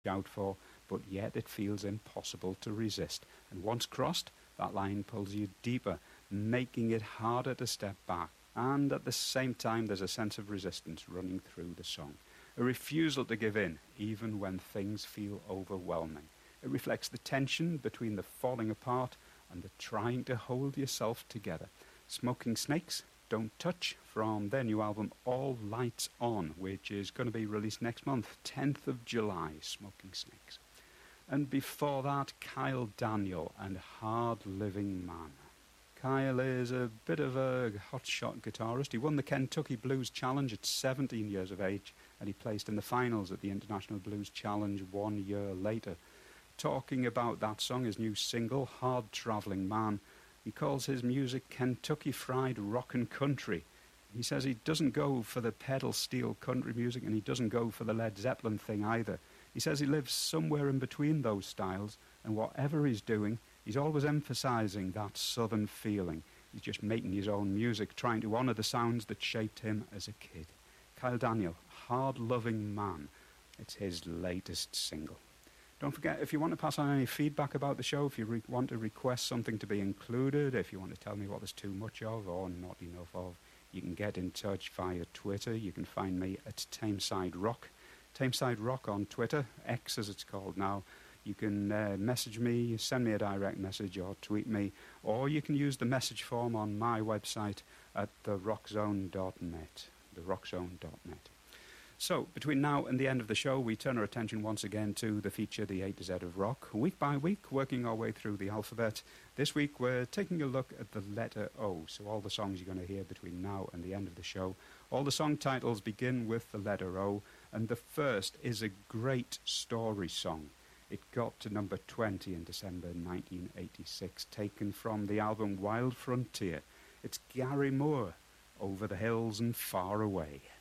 out for, but yet it feels impossible to resist. And once crossed, that line pulls you deeper, making it harder to step back. And at the same time, there's a sense of resistance running through the song. A refusal to give in, even when things feel overwhelming. It reflects the tension between the falling apart and the trying to hold yourself together. Smoking Snakes, Don't Touch, from their new album All Lights On, which is going to be released next month, 10th of July, Smoking Snakes. And before that, Kyle Daniel and Hard Living Man. Kyle is a bit of a hotshot guitarist. He won the Kentucky Blues Challenge at 17 years of age, and he placed in the finals at the International Blues Challenge 1 year later. Talking about that song, his new single, Hard Traveling Man, he calls his music Kentucky Fried Rock and Country. He says he doesn't go for the pedal steel country music, and he doesn't go for the Led Zeppelin thing either. He says he lives somewhere in between those styles, and whatever he's doing, he's always emphasizing that southern feeling. He's just making his own music, trying to honor the sounds that shaped him as a kid. Kyle Daniel, Hard Loving Man. It's his latest single. Don't forget, if you want to pass on any feedback about the show, if you want to request something to be included, if you want to tell me what there's too much of or not enough of, you can get in touch via Twitter. You can find me at Tameside Rock. Tameside Rock on Twitter, X as it's called now. You can message me, send me a direct message or tweet me, or you can use the message form on my website at therockzone.net, therockzone.net. So, between now and the end of the show, we turn our attention once again to the feature, The A to Z of Rock, week by week, working our way through the alphabet. This week, we're taking a look at the letter O, so all the songs you're going to hear between now and the end of the show, all the song titles begin with the letter O, and the first is a great story song. It got to number 20 in December 1986, taken from the album Wild Frontier. It's Gary Moore, Over the Hills and Far Away.